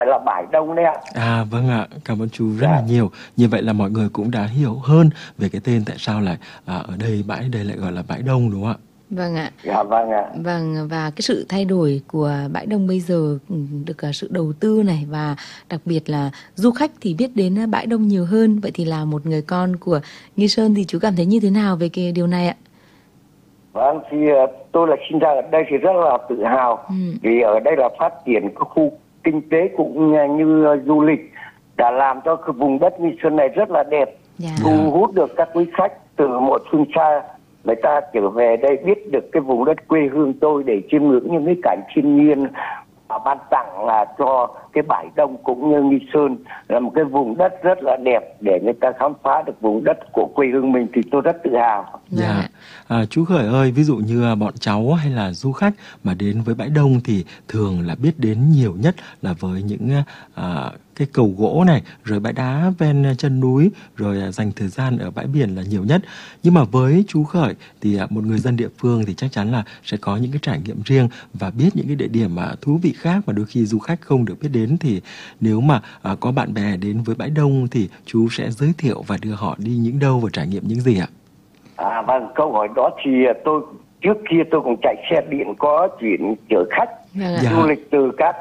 là Bãi Đông đấy ạ. Vâng ạ, cảm ơn chú rất là Dạ, nhiều. Như vậy là mọi người cũng đã hiểu hơn về cái tên tại sao lại ở đây bãi đây lại gọi là bãi Đông đúng không ạ? Vâng ạ. dạ vâng ạ. Vâng, và cái sự thay đổi của bãi Đông bây giờ được sự đầu tư này, và đặc biệt là du khách thì biết đến bãi Đông nhiều hơn. Vậy thì là một người con của Nghi Sơn thì chú cảm thấy như thế nào về cái điều này ạ? Vâng, thì tôi là sinh ra ở đây thì rất là tự hào Ừ. vì ở đây là phát triển cái khu kinh tế cũng như du lịch đã làm cho cái vùng đất Nghi Xuân này rất là đẹp, Dạ. thu hút được các quý khách từ một phương xa, người ta trở về đây biết được cái vùng đất quê hương tôi để chiêm ngưỡng những cái cảnh thiên nhiên và ban tặng là cho cái Bãi Đông cũng như Nghi Sơn là một cái vùng đất rất là đẹp để người ta khám phá được vùng đất của quê hương mình, thì tôi rất tự hào. Dạ. Chú Khởi ơi, ví dụ như bọn cháu hay là du khách mà đến với bãi Đông thì thường là biết đến nhiều nhất là với những cái cầu gỗ này, rồi bãi đá ven chân núi, rồi dành thời gian ở bãi biển là nhiều nhất. Nhưng mà với chú Khởi thì một người dân địa phương thì chắc chắn là sẽ có những cái trải nghiệm riêng và biết những cái địa điểm mà thú vị khác mà đôi khi du khách không được biết đến. Thì nếu mà có bạn bè đến với bãi Đông thì chú sẽ giới thiệu và đưa họ đi những đâu và trải nghiệm những gì ạ? Vâng, câu hỏi đó thì tôi trước kia tôi cũng chạy xe điện có chuyển chở khách Vâng ạ. Dạ. du lịch từ các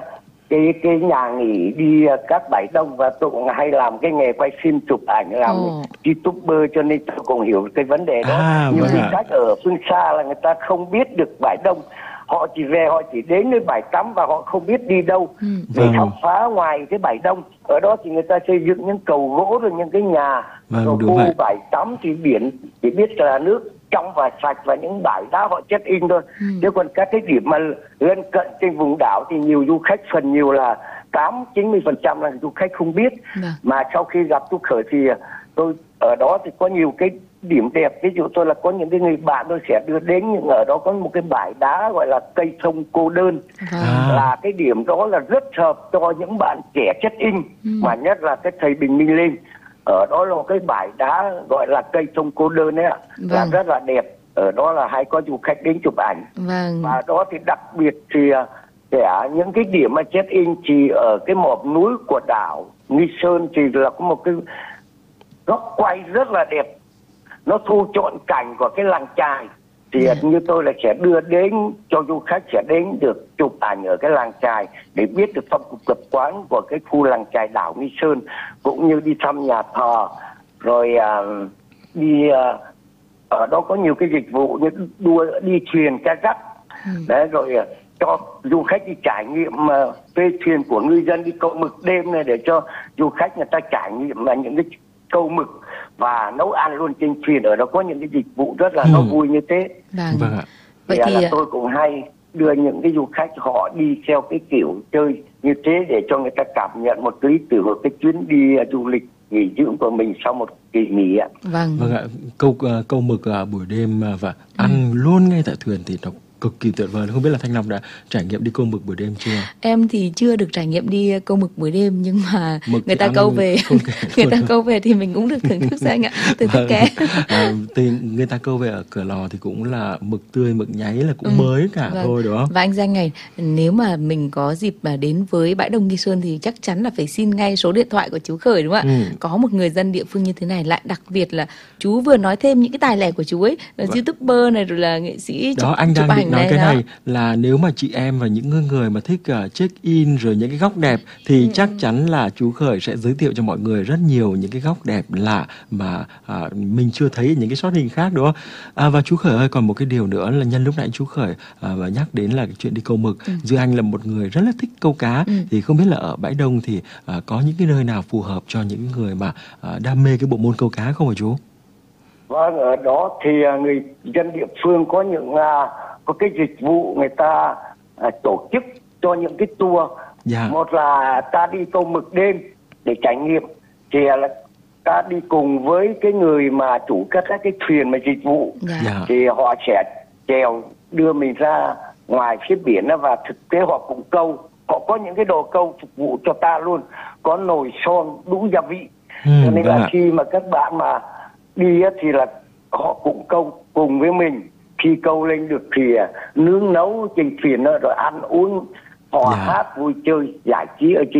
cái nhà nghỉ đi các bãi Đông, và tôi cũng hay làm cái nghề quay phim chụp ảnh, làm YouTuber, cho nên tôi cũng hiểu cái vấn đề đó. Nhiều Vâng khi ạ. khách ở phương xa là người ta không biết được bãi Đông, họ chỉ về họ chỉ đến cái bãi tắm và họ không biết đi đâu để Vâng. khám phá ngoài cái bãi Đông. Ở đó thì người ta xây dựng những cầu gỗ rồi những cái nhà, Vâng, rồi đúng khu vậy. bãi tắm thì biển chỉ biết là nước trong và sạch và những bãi đá họ check in thôi. Chứ còn các cái điểm mà lân cận trên vùng đảo thì nhiều du khách, phần nhiều là 80-90% là du khách không biết. Vâng. Mà sau khi gặp chú Khởi thì tôi ở đó thì có nhiều cái điểm đẹp. Ví dụ tôi là có những cái người bạn tôi sẽ đưa đến, những ở đó có một cái bãi đá gọi là cây thông cô đơn. Vâng. Là cái điểm đó là rất hợp cho những bạn trẻ check in, mà nhất là cái thầy Bình Minh lên. Ở đó là một cái bãi đá gọi là cây thông cô đơn ấy ạ, là Vâng. rất là đẹp. Ở đó là hay có du khách đến chụp ảnh. Vâng. Và đó thì đặc biệt thì những cái điểm mà check in thì ở cái mỏm núi của đảo Nghi Sơn thì là có một cái góc quay rất là đẹp, nó thu trọn cảnh của cái làng chài. Thì như tôi là sẽ đưa đến cho du khách sẽ đến được chụp ảnh ở cái làng chài để biết được phong tục tập quán của cái khu làng chài đảo Nghi Sơn, cũng như đi thăm nhà thờ, rồi đi ở đó có nhiều cái dịch vụ như đi thuyền kayak đấy, rồi cho du khách đi trải nghiệm thuê thuyền của ngư dân, đi câu mực đêm này để cho du khách người ta trải nghiệm là những cái câu mực và nấu ăn luôn trên thuyền. Ở đó có những cái dịch vụ rất là nó vui như thế. Vâng. Vâng ạ. Vậy thì thì là tôi cũng hay đưa những cái du khách họ đi theo cái kiểu chơi như thế để cho người ta cảm nhận một lý tưởng của cái chuyến đi du lịch nghỉ dưỡng của mình sau một kỳ nghỉ ạ. vâng. Vâng ạ, câu mực buổi đêm và ăn luôn ngay tại thuyền thì nó cực kỳ tuyệt vời. Không biết là Thanh Long đã trải nghiệm đi câu mực buổi đêm chưa? Em thì chưa được trải nghiệm đi câu mực buổi đêm, nhưng mà Mực người thì ta ăn câu về không kể người ta luôn. câu về thì mình cũng được thưởng thức sao anh ạ, thưởng thức Vâng. ké. Thì người ta câu về ở cửa lò thì cũng là mực tươi, mực nháy là cũng mới cả Vâng. thôi đúng không? Và anh Danh này, nếu mà mình có dịp mà đến với bãi Đông Nghi Sơn thì chắc chắn là phải xin ngay số điện thoại của chú Khởi, đúng không ạ? Có một người dân địa phương như thế này, lại đặc biệt là chú vừa nói thêm những cái tài lẻ của chú ấy, là YouTuber này, rồi là nghệ sĩ Đó, chụp anh đang ảnh định nói này cái đó. này là nếu mà chị em và những người mà thích check in rồi những cái góc đẹp thì chắc chắn là chú Khởi sẽ giới thiệu cho mọi người rất nhiều những cái góc đẹp lạ mà mình chưa thấy ở những cái shot hình khác, đúng không? Và chú Khởi ơi, còn một cái điều nữa là nhân lúc nãy chú Khởi và nhắc đến là cái chuyện đi câu mực. Duy Anh là một người rất là thích câu cá, thì không biết là ở bãi Đông thì có những cái nơi nào phù hợp cho những người mà đam mê cái bộ môn câu cá không hả chú? Vâng, ở đó thì người dân địa phương có những có cái dịch vụ người ta tổ chức cho những cái tour. Dạ. Một là ta đi câu mực đêm để trải nghiệm, thì là ta đi cùng với cái người mà chủ các cái thuyền mà dịch vụ. Dạ. Thì họ sẽ chèo đưa mình ra ngoài phía biển đó, và thực tế họ cũng câu, họ có những cái đồ câu phục vụ cho ta luôn, có nồi son đủ gia vị. Cho nên là khi mà các bạn mà đi thì là họ cũng câu cùng với mình. Khi câu lên được thì nướng nấu trên thuyền đó, rồi ăn uống họ Dạ. hát vui chơi giải trí ở trên